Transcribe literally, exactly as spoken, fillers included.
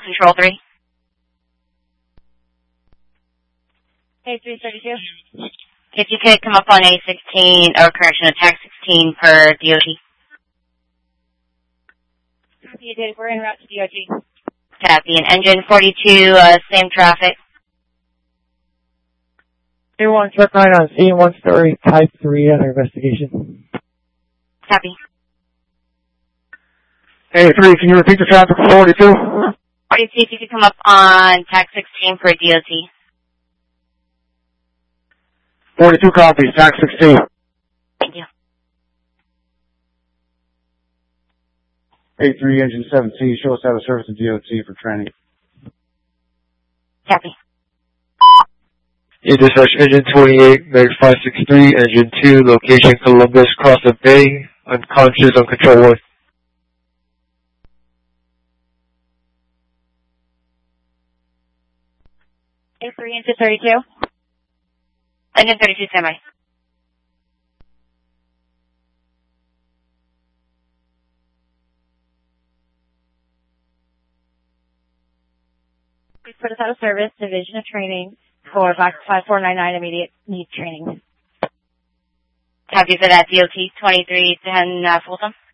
Control three. A three thirty-two. If you could come up on A sixteen, or correction, attack sixteen per D O T. Copy, you did. We're en route to D O T. Copy. And engine forty-two, uh, same traffic. A one, check nine on C, one story, type three, under investigation. Copy. A three, can you repeat the traffic for forty-two? forty-two, if you could come up on tax sixteen for D O T. forty-two copies, tax sixteen. Thank you. A three, engine seventeen, show us how to service the D O T for training. Copy. In dispatch, engine twenty-eight, Meg five six three, engine two, location Columbus, cross the bay, unconscious on control one. A three, engine thirty-two. Engine thirty-two, semi. Please put us out of service, Division of Training, for box five four nine nine, immediate need training. Copy for that, D O T twenty-three ten, uh, Folsom.